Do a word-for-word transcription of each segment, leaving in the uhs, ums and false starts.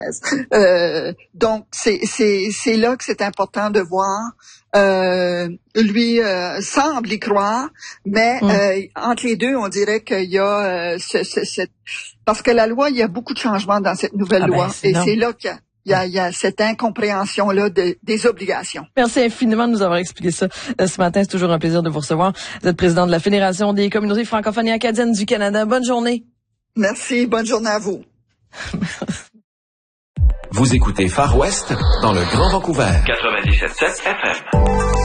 Euh, donc, c'est, c'est, c'est là que c'est important de voir. Euh, lui euh, semble y croire, mais mm. euh, entre les deux, on dirait qu'il y a euh, ce, ce, cette... Parce que la loi, il y a beaucoup de changements dans cette nouvelle ah loi. Ben, c'est et non. c'est là qu'il y a, il y a, il y a cette incompréhension-là de, des obligations. Merci infiniment de nous avoir expliqué ça ce matin. C'est toujours un plaisir de vous recevoir. Vous êtes président de la Fédération des communautés francophones et acadiennes du Canada. Bonne journée. Merci. Bonne journée à vous. Vous écoutez Far West dans le Grand Vancouver. quatre-vingt-dix-sept virgule sept F M.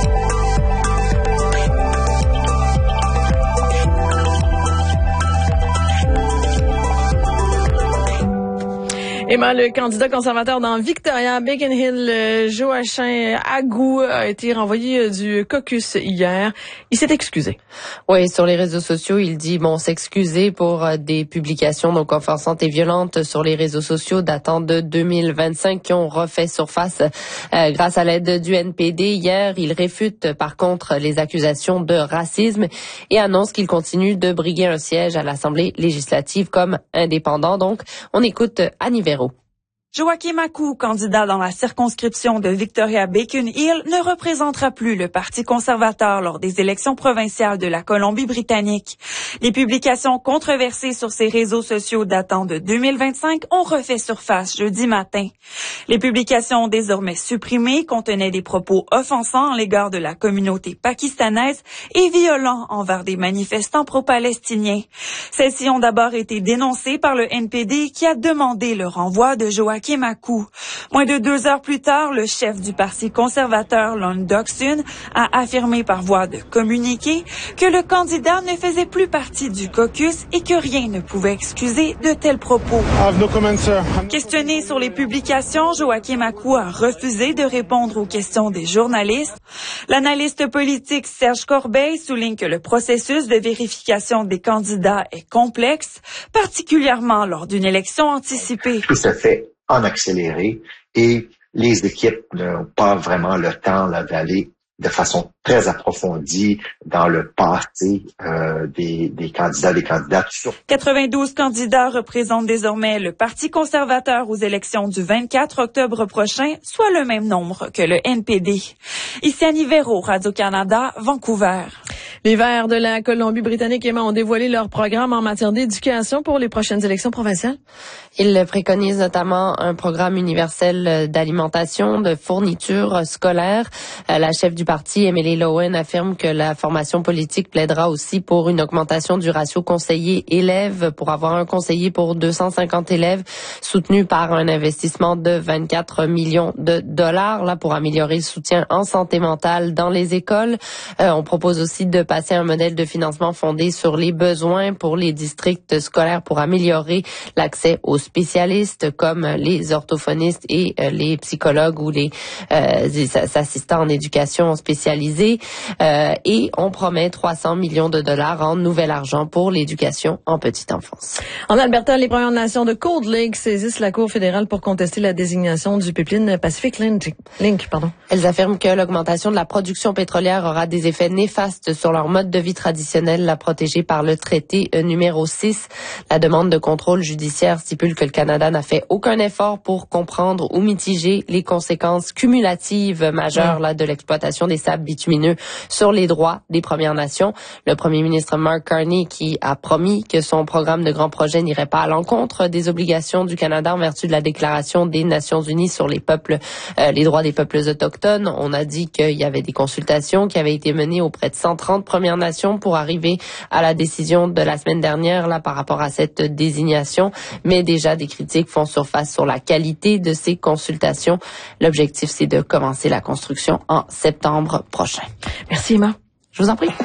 Emma, le candidat conservateur dans Victoria, Beacon Hill, euh, Joachim Agou, a été renvoyé du caucus hier. Il s'est excusé. Oui, sur les réseaux sociaux, il dit bon s'excuser pour euh, des publications donc offensantes et violentes sur les réseaux sociaux datant de deux mille vingt-cinq qui ont refait surface euh, grâce à l'aide du N P D. Hier, il réfute par contre les accusations de racisme et annonce qu'il continue de briguer un siège à l'Assemblée législative comme indépendant. Donc, on écoute Annie Véro. Joachim Agou, candidat dans la circonscription de Victoria-Beacon Hill, ne représentera plus le Parti conservateur lors des élections provinciales de la Colombie-Britannique. Les publications controversées sur ses réseaux sociaux datant de deux mille vingt-cinq ont refait surface jeudi matin. Les publications désormais supprimées contenaient des propos offensants à l'égard de la communauté pakistanaise et violents envers des manifestants pro-palestiniens. Celles-ci ont d'abord été dénoncées par le N P D qui a demandé le renvoi de Joachim Agou. Moins de deux heures plus tard, le chef du Parti conservateur, Lon Dockson, a affirmé par voie de communiqué que le candidat ne faisait plus partie du caucus et que rien ne pouvait excuser de tels propos. No comment, Questionné sur les publications, Joachim Agou a refusé de répondre aux questions des journalistes. L'analyste politique Serge Corbeil souligne que le processus de vérification des candidats est complexe, particulièrement lors d'une élection anticipée. Tout à fait en accéléré et les équipes n'ont pas vraiment le temps là, d'aller de façon très approfondie dans le passé euh, des, des candidats, des candidates. quatre-vingt-douze candidats représentent désormais le Parti conservateur aux élections du vingt-quatre octobre prochain, soit le même nombre que le N P D. Ici Annie Véro, Radio-Canada, Vancouver. Les Verts de la Colombie-Britannique Emma, ont dévoilé leur programme en matière d'éducation pour les prochaines élections provinciales. Ils préconisent notamment un programme universel d'alimentation, de fourniture scolaire. La chef du parti, Emily Lowen, affirme que la formation politique plaidera aussi pour une augmentation du ratio conseiller-élève pour avoir un conseiller pour deux cent cinquante élèves, soutenu par un investissement de vingt-quatre millions de dollars là pour améliorer le soutien en santé mentale dans les écoles. Euh, on propose aussi de passer un modèle de financement fondé sur les besoins pour les districts scolaires pour améliorer l'accès aux spécialistes comme les orthophonistes et euh, les psychologues ou les, euh, les assistants en éducation spécialisée. Euh, et on promet trois cents millions de dollars en nouvel argent pour l'éducation en petite enfance. En Alberta, les Premières Nations de Cold Lake saisissent la Cour fédérale pour contester la désignation du pipeline Pacific Link. Link, pardon. Elles affirment que l'augmentation de la production pétrolière aura des effets néfastes sur leur mode de vie traditionnel, la protégée par le traité numéro six. La demande de contrôle judiciaire stipule que le Canada n'a fait aucun effort pour comprendre ou mitiger les conséquences cumulatives majeures là, de l'exploitation des sables bitumineux sur les droits des Premières Nations. Le premier ministre Mark Carney qui a promis que son programme de grands projets n'irait pas à l'encontre des obligations du Canada en vertu de la Déclaration des Nations Unies sur les peuples, euh, les droits des peuples autochtones. On a dit qu'il y avait des consultations qui avaient été menées auprès de cent trente Premières Nations pour arriver à la décision de la semaine dernière là par rapport à cette désignation, mais déjà des critiques font surface sur la qualité de ces consultations. L'objectif, c'est de commencer la construction en septembre prochain. Merci Emma. Je vous en prie.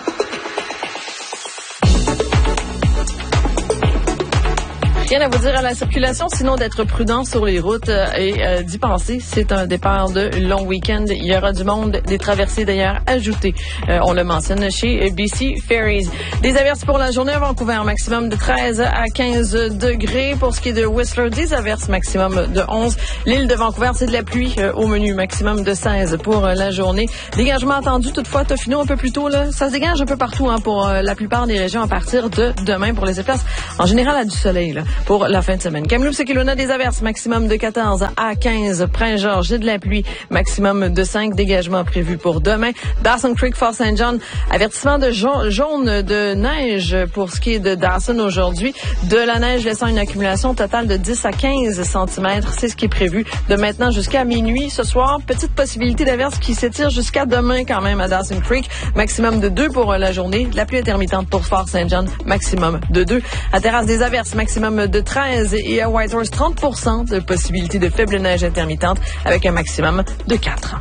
Rien à vous dire à la circulation, sinon d'être prudent sur les routes et euh, d'y penser. C'est un départ de long week-end. Il y aura du monde, des traversées d'ailleurs ajoutées. Euh, on le mentionne chez B C Ferries. Des averses pour la journée à Vancouver, maximum de treize à quinze degrés. Pour ce qui est de Whistler, des averses maximum de onze. L'île de Vancouver, c'est de la pluie euh, au menu, maximum de seize pour euh, la journée. Dégagement attendu toutefois, Tofino un peu plus tôt. Là, ça se dégage un peu partout hein, pour euh, la plupart des régions à partir de demain pour les places. En général, à du soleil. Là. pour la fin de semaine. Kamloops et Kelowna, des averses, maximum de quatorze à quinze. Prince-Georges et de la pluie, maximum de cinq. Dégagements prévus pour demain. Dawson Creek, Fort Saint John, avertissement de jaune de neige pour ce qui est de Dawson aujourd'hui. De la neige laissant une accumulation totale de dix à quinze centimètres. C'est ce qui est prévu de maintenant jusqu'à minuit ce soir. Petite possibilité d'averse qui s'étire jusqu'à demain quand même à Dawson Creek. Maximum de deux pour la journée. La pluie intermittente pour Fort Saint John, maximum de deux. À Terrasse des Averses, maximum de treize. Et à Whitehorse, trente pour cent de possibilité de faible neige intermittente avec un maximum de quatre.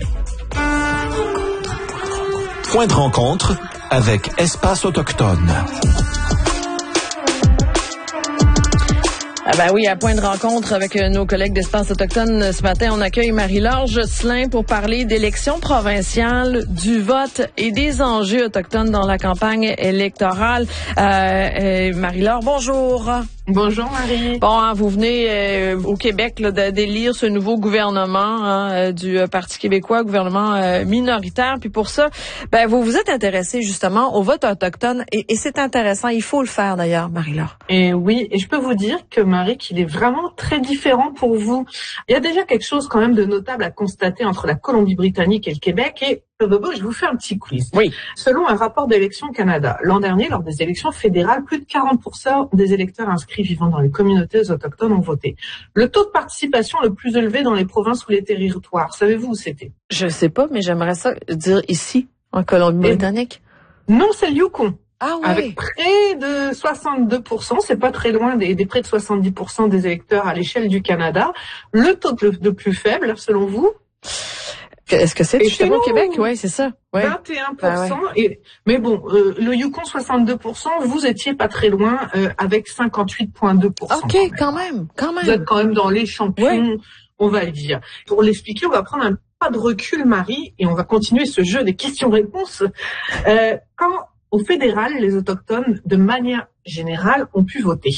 Point de rencontre avec Espace Autochtone. Ah ben oui, à point de rencontre avec nos collègues d'Espace Autochtone, ce matin, on accueille Marie-Laure Josselin pour parler d'élections provinciales, du vote et des enjeux autochtones dans la campagne électorale. Euh, euh, Marie-Laure, bonjour. Bonjour Marie. Bon, hein, vous venez euh, au Québec là, d'élire ce nouveau gouvernement hein, du Parti québécois, gouvernement euh, minoritaire. Puis pour ça, ben vous vous êtes intéressé justement au vote autochtone et, et c'est intéressant. Il faut le faire d'ailleurs, Marie-Laure. Et oui, et je peux vous dire que Marie, qu'il est vraiment très différent pour vous. Il y a déjà quelque chose quand même de notable à constater entre la Colombie-Britannique et le Québec et je vous fais un petit quiz. Oui. Selon un rapport d'Élections Canada, l'an dernier, lors des élections fédérales, plus de quarante pour cent des électeurs inscrits vivant dans les communautés autochtones ont voté. Le taux de participation le plus élevé dans les provinces ou les territoires, savez-vous où c'était? Je sais pas, mais j'aimerais ça dire ici, en Colombie-Britannique. Non, c'est le Yukon. Ah oui. Avec près de soixante-deux pour cent, c'est pas très loin des, des près de soixante-dix pour cent des électeurs à l'échelle du Canada. Le taux de, de plus faible, selon vous? Est-ce que c'est justement au Québec? Oui, c'est ça. Ouais. vingt et un pour cent. Ah ouais. Et, mais bon, euh, le Yukon, soixante-deux pour cent, vous étiez pas très loin euh, avec cinquante-huit virgule deux pour cent. OK, quand même, quand même. Vous êtes quand même dans les champions, ouais. On va le dire. Pour l'expliquer, on va prendre un pas de recul, Marie, et on va continuer ce jeu des questions-réponses. Euh, quand, au fédéral, les Autochtones, de manière générale, ont pu voter?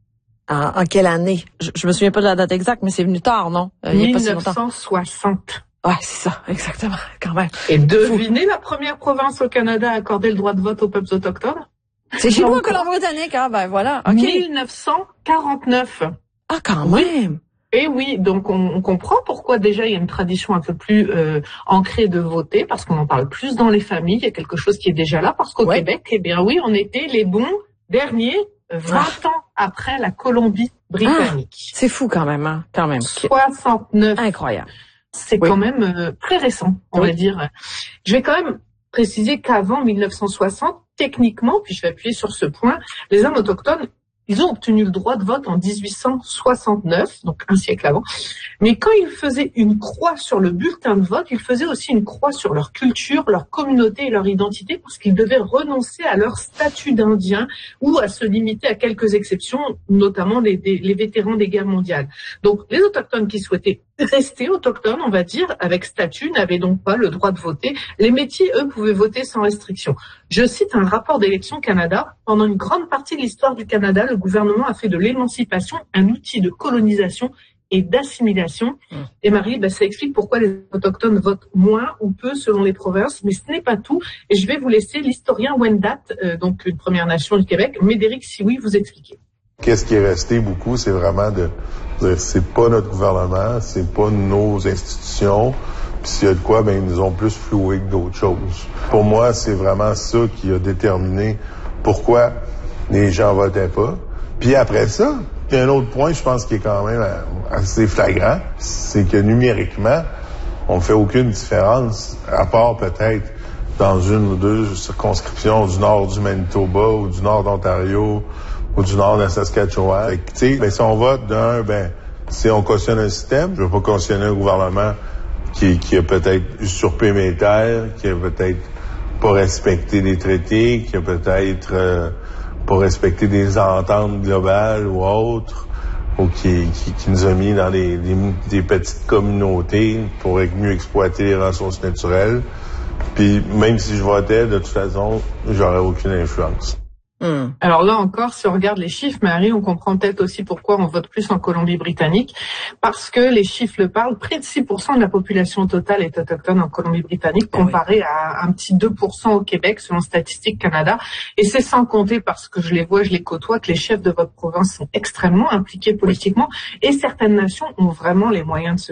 Ah, en quelle année? Je, je me souviens pas de la date exacte, mais c'est venu tard, non? Euh, il y a pas si longtemps. mille neuf cent soixante. Ouais, c'est ça, exactement, quand même. Et devinez la première province au Canada à accorder le droit de vote aux peuples autochtones? C'est chez nous en Colombie-Britannique, hein, ben voilà. Okay. mille neuf cent quarante-neuf. Ah, quand même. Et oui, donc on, on comprend pourquoi déjà il y a une tradition un peu plus euh, ancrée de voter, parce qu'on en parle plus dans les familles, il y a quelque chose qui est déjà là, parce qu'au ouais. Québec, eh bien oui, on était les bons derniers vingt ah. ans après la Colombie-Britannique. Ah, c'est fou quand même, hein, quand même. soixante-neuf. Incroyable. C'est oui. quand même euh, très récent, on oui. va dire. Je vais quand même préciser qu'avant mille neuf cent soixante, techniquement, puis je vais appuyer sur ce point, les hommes autochtones, ils ont obtenu le droit de vote en dix-huit cent soixante-neuf, donc un siècle avant. Mais quand ils faisaient une croix sur le bulletin de vote, ils faisaient aussi une croix sur leur culture, leur communauté et leur identité, parce qu'ils devaient renoncer à leur statut d'Indien ou à se limiter à quelques exceptions, notamment les, les, les vétérans des guerres mondiales. Donc les autochtones qui souhaitaient rester autochtones, on va dire, avec statut, n'avaient donc pas le droit de voter. Les métiers, eux, pouvaient voter sans restriction. Je cite un rapport d'Élections Canada. Pendant une grande partie de l'histoire du Canada, le gouvernement a fait de l'émancipation un outil de colonisation et d'assimilation. Mmh. Et Marie, ben, ça explique pourquoi les autochtones votent moins ou peu selon les provinces, mais ce n'est pas tout. Et je vais vous laisser l'historien Wendat, euh, donc une Première Nation du Québec, Médéric Sioui, vous expliquer. Qu'est-ce qui est resté beaucoup, c'est vraiment de, de c'est pas notre gouvernement, c'est pas nos institutions. Puis s'il y a de quoi, ben ils nous ont plus floué que d'autres choses. Pour moi, c'est vraiment ça qui a déterminé pourquoi les gens votaient pas. Puis après ça, il y a un autre point, je pense, qui est quand même assez flagrant, c'est que numériquement, on fait aucune différence, à part peut-être dans une ou deux circonscriptions du nord du Manitoba ou du nord d'Ontario ou du nord de la Saskatchewan. Fait que, tu sais, ben, si on vote d'un, ben, si on cautionne un système, je veux pas cautionner un gouvernement qui, qui a peut-être usurpé mes terres, qui a peut-être pas respecté des traités, qui a peut-être euh, pas respecté des ententes globales ou autres, ou qui, qui, qui nous a mis dans des, des, des petites communautés pour mieux exploiter les ressources naturelles. Puis même si je votais, de toute façon, j'aurais aucune influence. Mmh. Alors là encore, si on regarde les chiffres, Marie, on comprend peut-être aussi pourquoi on vote plus en Colombie-Britannique, parce que les chiffres le parlent, près de six pour cent de la population totale est autochtone en Colombie-Britannique, comparé à un petit deux pour cent au Québec, selon Statistique Canada. Et c'est sans compter, parce que je les vois, je les côtoie, que les chefs de votre province sont extrêmement impliqués politiquement, et certaines nations ont vraiment les moyens de se